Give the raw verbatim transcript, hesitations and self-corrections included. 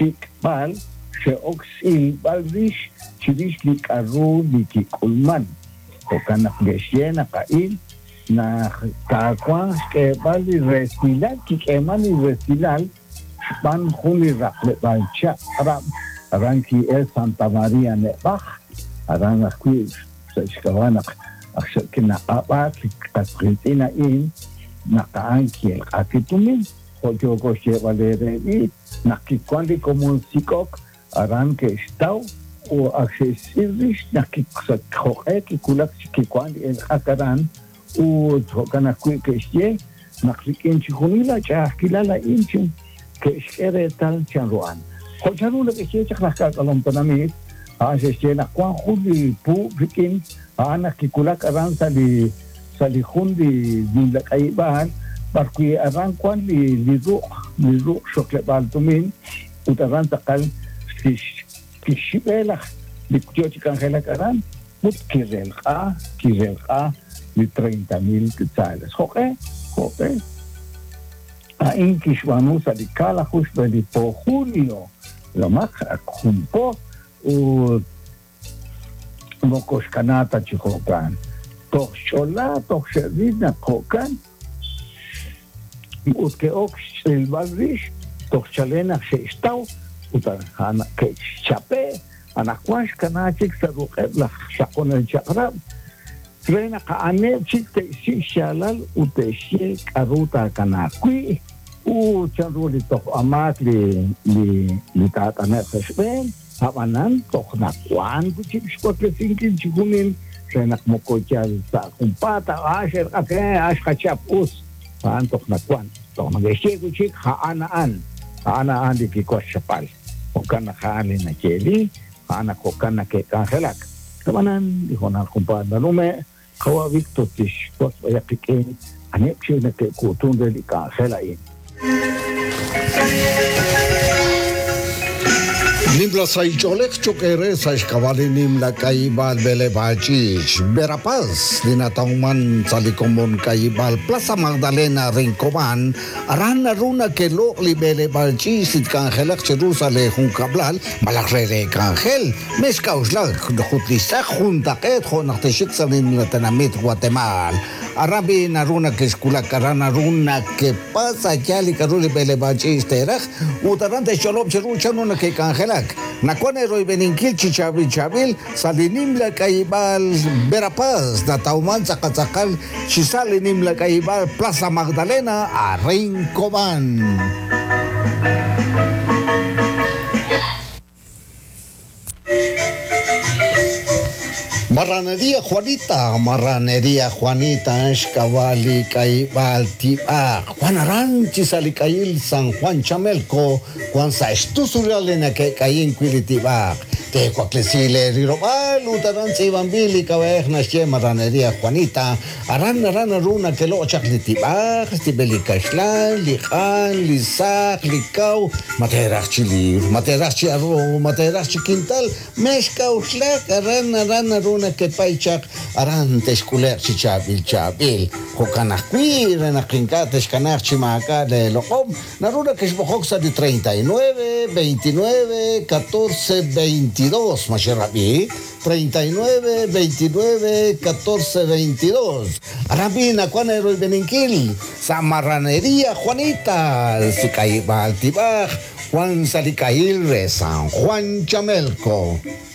שיקבל שאוקסיל בלריש שיריש לקרו לקיקולמן. וכאן נפגשיה נפעיל נקרקוע שקבל רסילל כקמן רסילל שפן חולי רק לבלצ'ה רב הרן כי אל סנטה מריה נפח הרן נקוי שקבע עכשיו כנקבה כתפחיתינה אין נקען כי אל חכתומים חולתיו קושי ולרבי נקיקון לי כמו סיקוק הרן כאשתו o accessíveis na que corre que cula que quando ele hakaran o tokana que que este na que enche comila já aquilo lá enche que esquere tal chanruan hojaru le que che khaka kalom tanami a este na quan khuli pu bikin ana que cula karan sali sali khundi din la kaiban porque aran quan li li ru li ru shokle baltumin utaran takal כשבלך לקטיות שכאן קרן, מות כזלך, כזלך, לטרינטה מיל כצאלס. חוכה, חוכה. האם כשבנו סדיקה לחוש בליפו חוליו, למח חומפו, ומוקוש קנאטה שחוקן. תוך שולה, תוך שביד נחוקן, ותכאוק של בלריש, תוך שלנך שאשתו, utahana que chape anaquas canachik saruqeb la shaqon el chaqrab trena qaane chikte si shalal uteshi qaruta kanaqui u chanruli to amat li li li tatana khashben habanan tokhna kwan kuchik shkotle sinkin chigumin trena mokochal sa kumpata asher ake ash khachap us pan tokhna kwan to mageshi kuchik haanaan haanaan di kikoshapal Okana khali na keli, ana kokana ke kangelak. Kamanan di hona kumpada lume, kawa victotish, tot yapikin, anepshe na ke kutunde di kangelain. Nimla saicholek chokere saishkavalinim la kaibal bele bachich berapaz dinatauman salikomon kaibal Plaza Magdalena Rincoban arana runa que lo libele bachich it kangelak cherusale hun kablal malakrere kangel meskauslag jutlista junta que jonachteshik salin latanamit Guatemala Arabi naruna que skula karana runa que pasa yali karuli bele bachich terach utarante cholop cherul chanuna que kangelak Nakone roy beninkil chichabil chabil salinim la kaibal berapaz na tauman sakasakal chisalinim la kaibal Plaza Magdalena a Rincoban. Marranería Juanita, Marranería Juanita, Escavali, Caibal, Tiba, Juan Aranchi, Salicail, San Juan Chamelco, Juan Saestusuralena, que Caín Quilitiba, Te Cuaclesile, Rirobal, Utaranzi, Bambili, Cabejna, Marranería Juanita, Aran, Aran, Runa, que lo chaclitiba, Stibeli Cashlan, Lijan, Lizac, Licau, Materachi Lir, Materachi Arro, Materachi Quintal, Mescau, Slack, Aran, Aran, Runa. Que paichak aran teskuler chichabil chabil hokanakwi renakinka teshkanak chimaka de lokom naruna que shbokhoksa de treinta y nueve, veintinueve, catorce, veintidós masherabi treinta y nueve, veintinueve, catorce, veintidós arabina cuanero y beninkil Samarranería Juanita Sikai Baltibaj Juan Salicail San Juan Chamelco.